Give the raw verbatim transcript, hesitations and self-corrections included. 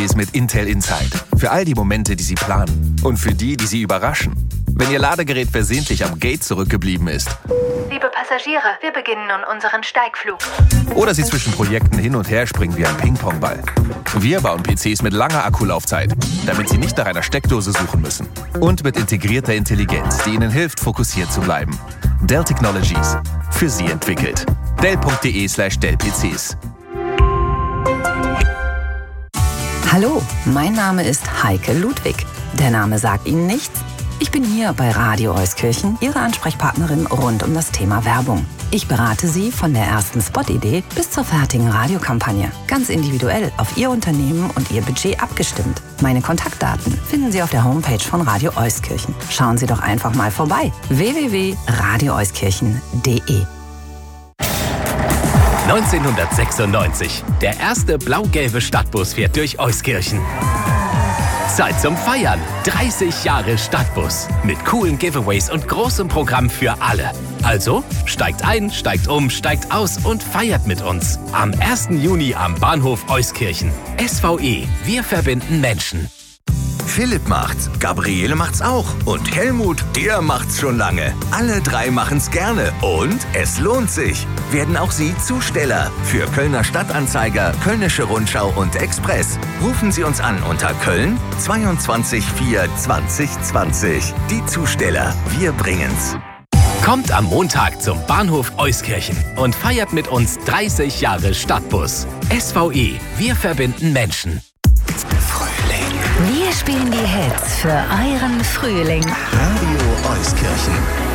ist mit Intel Inside. Für all die Momente, die Sie planen. Und für die, die Sie überraschen. Wenn Ihr Ladegerät versehentlich am Gate zurückgeblieben ist. Liebe Passagiere, wir beginnen nun unseren Steigflug. Oder Sie zwischen Projekten hin und her springen wie ein Ping-Pong-Ball. Wir bauen P Cs mit langer Akkulaufzeit, damit Sie nicht nach einer Steckdose suchen müssen. Und mit integrierter Intelligenz, die Ihnen hilft, fokussiert zu bleiben. Dell Technologies. Für Sie entwickelt. Dell.de slash Dell-PCs. Hallo, mein Name ist Heike Ludwig. Der Name sagt Ihnen nichts? Ich bin hier bei Radio Euskirchen, Ihre Ansprechpartnerin rund um das Thema Werbung. Ich berate Sie von der ersten Spot-Idee bis zur fertigen Radiokampagne. Ganz individuell auf Ihr Unternehmen und Ihr Budget abgestimmt. Meine Kontaktdaten finden Sie auf der Homepage von Radio Euskirchen. Schauen Sie doch einfach mal vorbei. w w w punkt radio euskirchen punkt d e neunzehnhundertsechsundneunzig. Der erste blau-gelbe Stadtbus fährt durch Euskirchen. Zeit zum Feiern. dreißig Jahre Stadtbus. Mit coolen Giveaways und großem Programm für alle. Also steigt ein, steigt um, steigt aus und feiert mit uns. Am ersten Juni am Bahnhof Euskirchen. S V E. Wir verbinden Menschen. Philipp macht's, Gabriele macht's auch und Helmut, der macht's schon lange. Alle drei machen's gerne und es lohnt sich. Werden auch Sie Zusteller für Kölner Stadtanzeiger, Kölnische Rundschau und Express. Rufen Sie uns an unter Köln zweiundzwanzig vier zwanzig zwanzig. Die Zusteller, wir bringen's. Kommt am Montag zum Bahnhof Euskirchen und feiert mit uns dreißig Jahre Stadtbus. S V E. Wir verbinden Menschen. Wir spielen die Hits für euren Frühling. Radio Euskirchen.